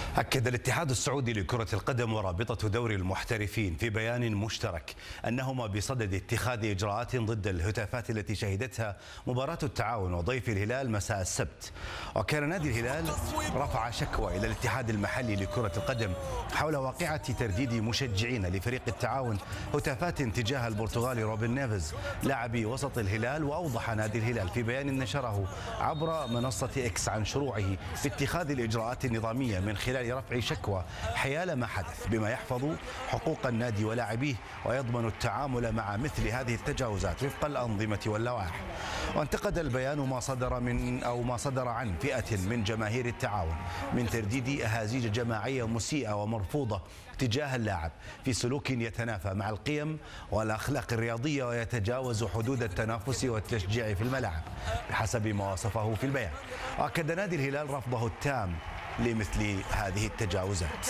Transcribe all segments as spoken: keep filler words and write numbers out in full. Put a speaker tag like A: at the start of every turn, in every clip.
A: أكد الاتحاد السعودي لكرة القدم ورابطة دوري المحترفين في بيان مشترك أنهما بصدد اتخاذ إجراءات ضد الهتافات التي شهدتها مباراة التعاون وضيف الهلال مساء السبت. وكان نادي الهلال رفع شكوى إلى الاتحاد المحلي لكرة القدم حول واقعة ترديد مشجعين لفريق التعاون هتافات تجاه البرتغالي روبن نيفيز لاعب وسط الهلال. وأوضح نادي الهلال في بيان نشره عبر منصة إكس عن شروعه في اتخاذ الإجراءات النظامية من خلال رفع شكوى حيال ما حدث، بما يحفظ حقوق النادي ولاعبيه ويضمن التعامل مع مثل هذه التجاوزات وفق الأنظمة واللوائح. وانتقد البيان ما صدر من أو ما صدر عن فئة من جماهير التعاون من ترديد أهازيج جماعية مسيئة ومرفوضة تجاه اللاعب في سلوك يتنافى مع القيم والأخلاق الرياضية ويتجاوز حدود التنافس والتشجيع في الملاعب بحسب ما وصفه في البيان. وأكد نادي الهلال رفضه التام لمثل هذه التجاوزات.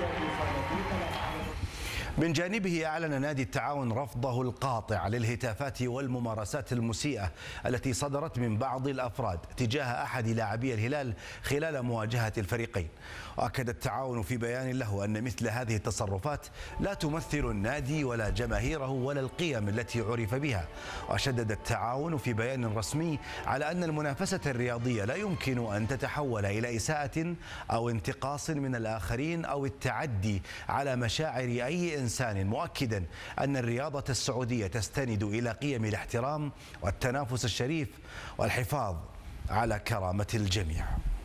A: من جانبه أعلن نادي التعاون رفضه القاطع للهتافات والممارسات المسيئة التي صدرت من بعض الأفراد تجاه أحد لاعبي الهلال خلال مواجهة الفريقين. وأكد التعاون في بيان له أن مثل هذه التصرفات لا تمثل النادي ولا جماهيره ولا القيم التي عرف بها. وشدد التعاون في بيان رسمي على أن المنافسة الرياضية لا يمكن أن تتحول إلى إساءة أو انتقاص من الآخرين أو التعدي على مشاعر أي إنسان إنسان، مؤكدا أن الرياضة السعودية تستند إلى قيم الاحترام والتنافس الشريف والحفاظ على كرامة الجميع.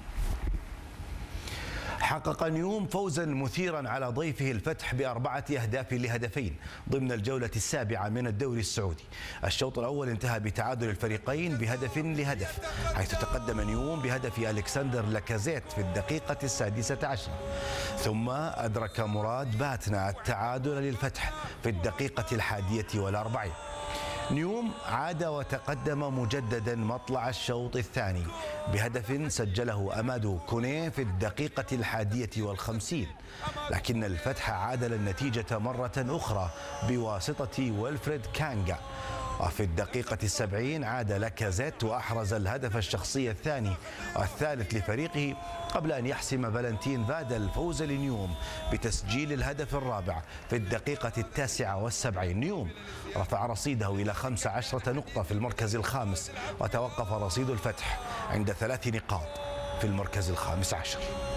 A: حقق نيوم فوزا مثيرا على ضيفه الفتح بأربعة أهداف لهدفين ضمن الجولة السابعة من الدوري السعودي. الشوط الأول انتهى بتعادل الفريقين بهدف لهدف، حيث تقدم نيوم بهدف ألكسندر لاكازيت في الدقيقة السادسة عشرة، ثم أدرك مراد باتنا التعادل للفتح في الدقيقة الحادية والأربعين. نيوم عاد وتقدم مجددا مطلع الشوط الثاني بهدف سجله أمادو كونيه في الدقيقة الحادية والخمسين، لكن الفتح عادل النتيجة مرة أخرى بواسطة ويلفريد كانغا. وفي الدقيقة السبعين عاد لاكازيت وأحرز الهدف الشخصي الثاني والثالث لفريقه قبل أن يحسم فالنتين فادا الفوز لنيوم بتسجيل الهدف الرابع في الدقيقة التاسعة والسبعين. نيوم رفع رصيده إلى خمس عشرة نقطة في المركز الخامس، وتوقف رصيد الفتح عند ثلاث نقاط في المركز الخامس عشر.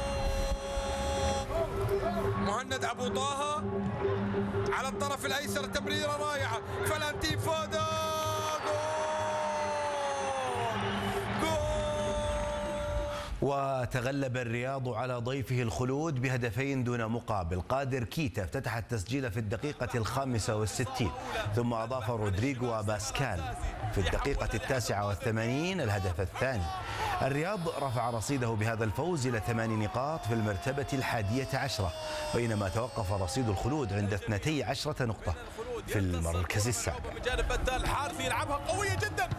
B: مهند أبو طه على الطرف الأيسر، تمريرة رائعة، فالنتين فادا،
A: وتغلب الرياض على ضيفه الخلود بهدفين دون مقابل. قادر كيتا افتتح التسجيل في الدقيقة الخامسة والستين، ثم أضاف رودريغو وباسكال في الدقيقة التاسعة والثمانين الهدف الثاني. الرياض رفع رصيده بهذا الفوز إلى ثمان نقاط في المرتبة الحادية عشرة، بينما توقف رصيد الخلود عند اثنتي عشرة نقطة في المركز السابع.